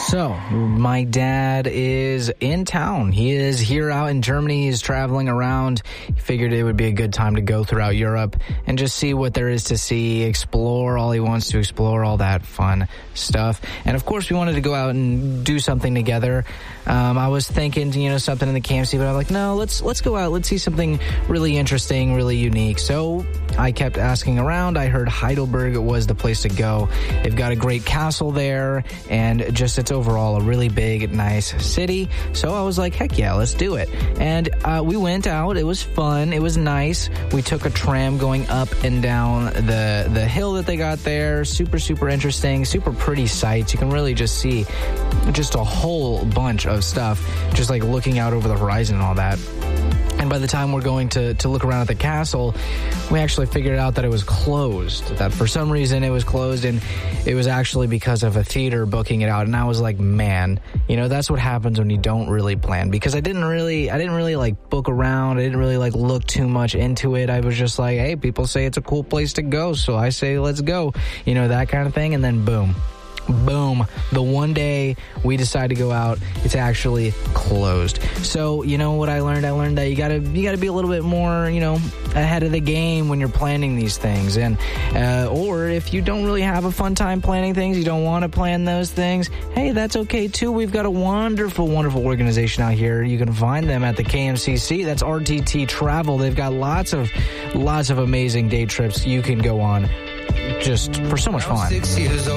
So, my dad is in town. He is here out in Germany. He's traveling around. He figured it would be a good time to go throughout Europe and just see what there is to see, explore all he wants to explore, all that fun stuff. And, of course, we wanted to go out and do something together. I was thinking, something in the KMC, but I'm like, no, let's go out. Let's see something really interesting, really unique. So I kept asking around. I heard Heidelberg was the place to go. They've got a great castle there, and just it's overall a really big, nice city. So I was like, heck yeah, let's do it. And we went out. It was fun. It was nice. We took a tram going up and down the hill that they got there. Super, super interesting. Super pretty sights. You can really just see just a whole bunch of stuff, just like looking out over the horizon and all that. And by the time we're going to look around at the castle, we actually figured out that it was closed. That for some reason it was closed, and it was actually because of a theater booking it out. And I was like, man, that's what happens when you don't really plan. Because I didn't really like book around. I didn't really like look too much into it. I was just like, hey, people say it's a cool place to go, so I say let's go. That kind of thing. And then boom, the one day we decide to go out, it's actually closed. So, what I learned? I learned that you gotta be a little bit more, ahead of the game when you're planning these things. And, or if you don't really have a fun time planning things, you don't want to plan those things, hey, that's okay too. We've got a wonderful, wonderful organization out here. You can find them at the KMCC. That's RTT Travel. They've got lots of amazing day trips you can go on just for so much fun.